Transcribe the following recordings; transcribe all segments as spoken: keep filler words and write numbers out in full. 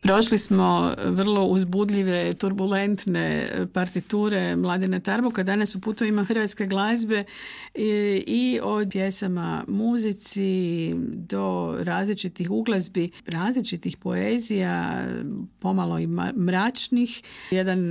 Prošli smo vrlo uzbudljive, turbulentne partiture Mladena Tarbuka. Danas u putovima hrvatske glazbe i, i od pjesama muzici do različitih uglazbi, različitih poezija, pomalo i mračnih. Jedan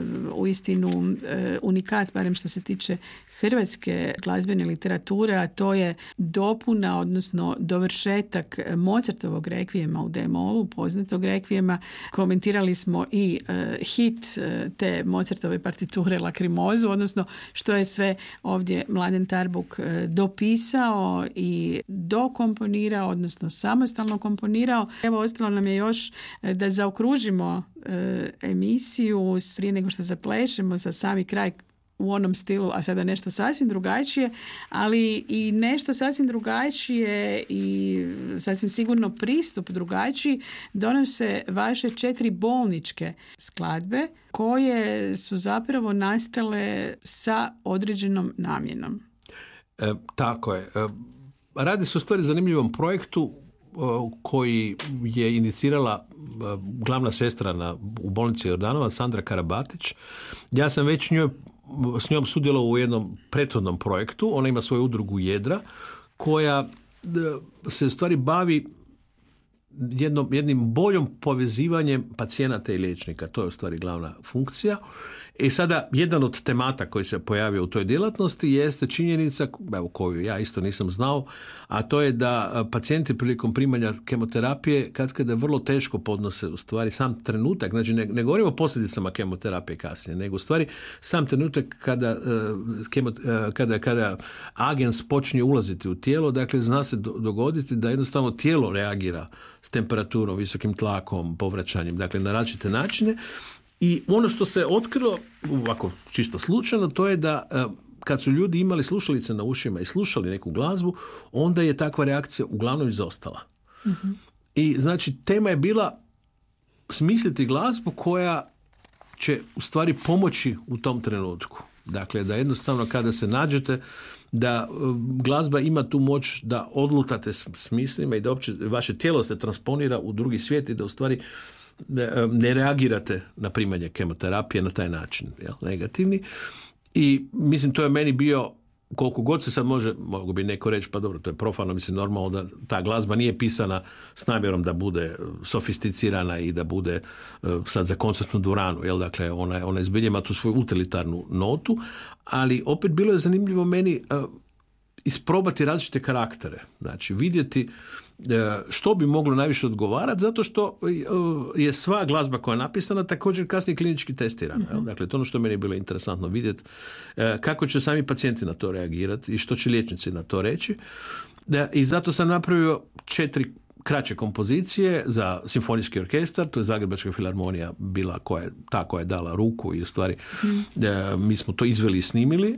uistinu unikat, barem što se tiče hrvatske glazbene literature, a to je dopuna, odnosno dovršetak Mozartovog rekvijema u D-molu, poznatog rekvijema. Komentirali smo i uh, hit uh, te Mozartove partiture Lakrimozu, odnosno što je sve ovdje Mladen Tarbuk uh, dopisao i dokomponirao, odnosno samostalno komponirao. Evo, ostalo nam je još uh, da zaokružimo uh, emisiju prije nego što zaplešemo za sami kraj u onom stilu, a sada nešto sasvim drugačije, ali i nešto sasvim drugačije i sasvim sigurno pristup drugačiji donose vaše četiri bolničke skladbe koje su zapravo nastale sa određenom namjenom. E, tako je. E, radi se o stvari zanimljivom projektu koji je inicirala glavna sestra na, u bolnici Jordanova, Sandra Karabatić. Ja sam već njoj, s njom sudjelovao u jednom prethodnom projektu. Ona ima svoju udrugu Jedra, koja se u stvari bavi jednom, jednim boljom povezivanjem pacijenata i liječnika. To je u stvari glavna funkcija. I sada, jedan od temata koji se pojavio u toj djelatnosti jeste činjenica, evo, koju ja isto nisam znao, a to je da pacijenti prilikom primanja kemoterapije katkada vrlo teško podnose u stvari sam trenutak, znači ne, ne govorimo o posljedicama kemoterapije kasnije, nego u stvari sam trenutak kada, kemo, kada, kada agens počne ulaziti u tijelo, dakle zna se dogoditi da jednostavno tijelo reagira s temperaturom, visokim tlakom, povraćanjem, dakle na različite načine. I ono što se otkrilo, ovako čisto slučajno, to je da kad su ljudi imali slušalice na ušima i slušali neku glazbu, onda je takva reakcija uglavnom izostala. Mm-hmm. I znači tema je bila smisliti glazbu koja će u stvari pomoći u tom trenutku. Dakle, da jednostavno kada se nađete, da glazba ima tu moć da odlutate s mislima i da uopće vaše tijelo se transponira u drugi svijet i da u stvari ne reagirate na primanje kemoterapije na taj način, jel, negativni. I mislim, to je meni bio, koliko god se sad može, mogu bi neko reći, pa dobro, to je profano, mislim, normalno da ta glazba nije pisana s namjerom da bude sofisticirana i da bude sad za koncertnu dvoranu, jel, dakle, ona, ona izbilje ima tu svoju utilitarnu notu, ali opet bilo je zanimljivo meni uh, isprobati različite karaktere, znači vidjeti što bi moglo najviše odgovarati, zato što je sva glazba koja je napisana također kasnije klinički testirana. Mm-hmm. Dakle, to ono što meni je bilo interesantno vidjeti kako će sami pacijenti na to reagirati i što će liječnici na to reći. I zato sam napravio četiri kraće kompozicije za simfonijski orkestar, to je Zagrebačka filharmonija bila koja je, ta koja je dala ruku i u stvari mm. mi smo to izveli i snimili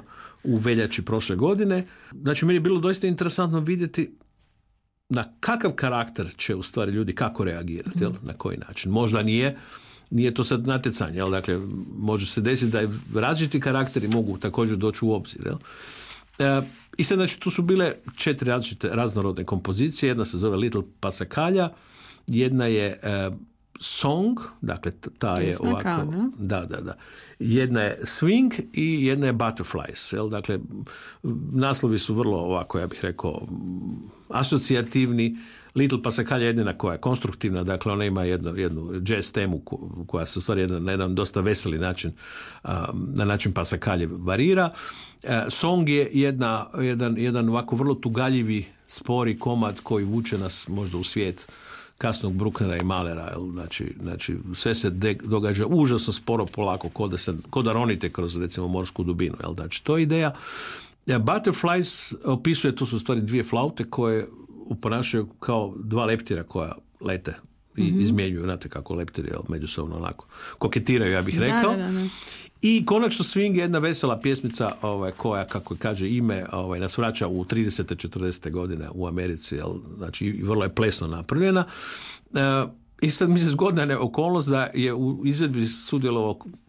u veljači prošle godine. Znači, meni je bilo doista interesantno vidjeti na kakav karakter će u stvari ljudi kako reagirati, jel? Na koji način. Možda nije, nije to sad natjecanje, jel? Dakle, može se desiti da različiti karakteri mogu također doći u obzir. Jel? E, I sad, znači, tu su bile četiri različite raznorodne kompozicije. Jedna se zove Little Passacaglia, jedna je e, Song, dakle ta je ovako, kao, da? da, da, da. Jedna je Swing i jedna je Butterflies, jel? Dakle, naslovi su vrlo ovako, ja bih rekao, asocijativni. Little Passacaglia je jedina koja je konstruktivna, dakle ona ima jednu, jednu jazz temu koja se u stvari jedan, na jedan dosta veseli način, na način Passacaglia varira. Song je jedna, jedan, jedan ovako vrlo tugaljivi, spori komad koji vuče nas možda u svijet kasnog Brucknera i Mahlera, znači, znači sve se de, događa užasno sporo, polako, ko da, se, ko da ronite kroz recimo morsku dubinu, jel? Znači to je ideja. Butterflies opisuje, to su u stvari dvije flaute koje uponašaju kao dva leptira koja lete i mm-hmm. izmjenjuju, znate kako leptiri, jel, međusobno onako koketiraju, ja bih rekao. Da, da, da. I konačno Swing je jedna vesela pjesmica ovaj, koja, kako kaže ime, ovaj, nas vraća u tridesete četrdesete godine u Americi, jel, znači vrlo je plesno napravljena. E, I sad mi se zgodna je okolnost da je u izvedbi sudjelovao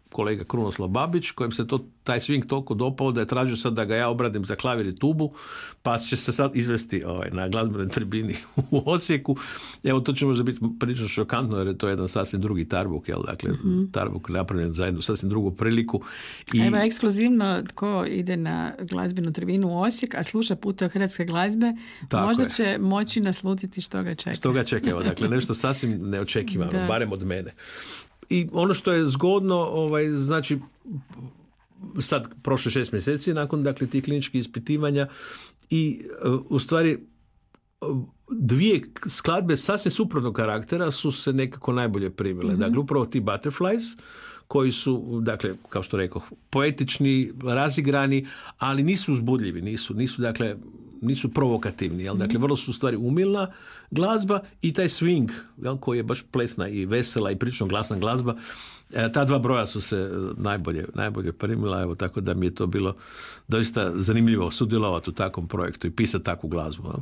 kolega Krunoslav Babić, kojem se to, taj swing toliko dopao da je tražio sad da ga ja obradim za klavir i tubu, pa će se sad izvesti ovaj, na glazbenoj tribini u Osijeku. Evo, to će možda biti prilično šokantno, jer je to jedan sasvim drugi tarbuk, jel? Dakle, mm-hmm. tarbuk napravljen za jednu sasvim drugu priliku. I... Evo, ekskluzivno, tko ide na glazbenu tribinu u Osijek, a sluša Puteve hrvatske glazbe, tako možda je. Će moći naslutiti što ga čeka. Što ga čeka, evo, dakle, nešto sasvim neočekivano, barem od mene. I ono što je zgodno, ovaj, znači, sad prošle šest mjeseci nakon, dakle, tih kliničkih ispitivanja i u stvari dvije skladbe sasvim suprotnog karaktera su se nekako najbolje primile. Mm-hmm. Dakle, upravo ti Butterflies, koji su, dakle, kao što rekoh, poetični, razigrani, ali nisu uzbudljivi, nisu, nisu dakle, nisu provokativni, jel? Dakle, vrlo su u stvari umilna glazba i taj swing, jel? Koji je baš plesna i vesela i prilično glasna glazba. E, ta dva broja su se najbolje, najbolje primila, evo, tako da mi je to bilo doista zanimljivo sudjelovati u takvom projektu i pisati takvu glazbu. Jel?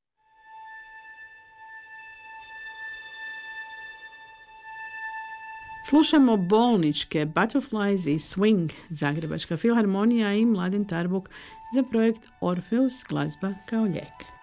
Slušamo bolničke Butterflies i Swing, Zagrebačka filharmonija i Mladen Tarbuk za projekt Orfeus glazba kao lijek.